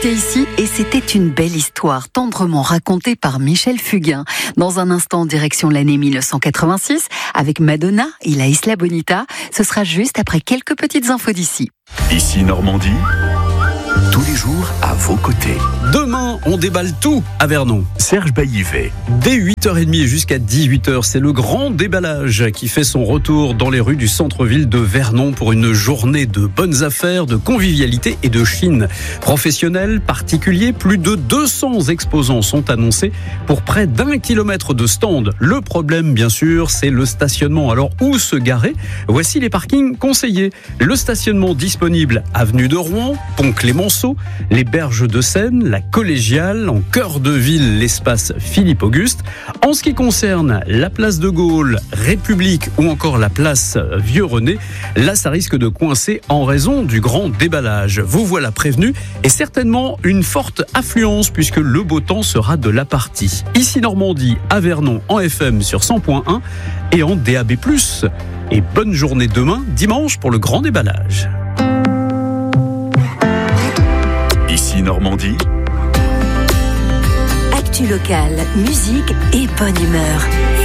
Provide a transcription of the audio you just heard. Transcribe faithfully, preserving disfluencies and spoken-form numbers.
écoutait ici et c'était une belle histoire, tendrement racontée par Michel Fugain. Dans un instant, direction l'année mille neuf cent quatre-vingt-six, avec Madonna et la Isla Bonita. Ce sera juste après quelques petites infos d'ici. Ici Normandie, tous les jours à vos côtés. Demain, on déballe tout à Vernon. Serge Baillivet. Dès huit heures trente jusqu'à dix-huit heures, c'est le grand déballage qui fait son retour dans les rues du centre-ville de Vernon pour une journée de bonnes affaires, de convivialité et de chine. Professionnels, particuliers, plus de deux cents exposants sont annoncés pour près d'un kilomètre de stands. Le problème, bien sûr, c'est le stationnement. Alors, où se garer ? Voici les parkings conseillés. Le stationnement disponible, avenue de Rouen, pont Clémenceau, les berges de Seine, la Collégiale, en cœur de ville, l'espace Philippe-Auguste. En ce qui concerne la place de Gaulle, République ou encore la place Vieux-René, là, ça risque de coincer en raison du grand déballage. Vous voilà prévenu et certainement une forte affluence puisque le beau temps sera de la partie. Ici Normandie, à Vernon, en F M sur cent point un et en D A B plus. Et bonne journée demain, dimanche, pour le grand déballage. Ici Normandie. Actu locale, musique et bonne humeur.